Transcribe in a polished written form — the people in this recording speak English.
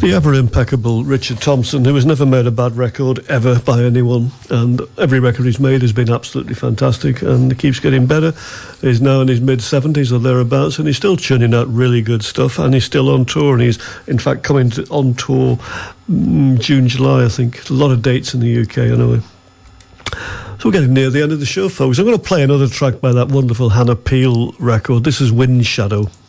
The ever impeccable Richard Thompson, who has never made a bad record ever by anyone, and every record he's made has been absolutely fantastic, and he keeps getting better. He's now in his mid-70s or thereabouts, and he's still churning out really good stuff, and he's still on tour, and he's in fact coming on tour June, July, I think. A lot of dates in the UK anyway. So we're getting near the end of the show, folks. I'm going to play another track by that wonderful Hannah Peel record. This is Wind Shadow.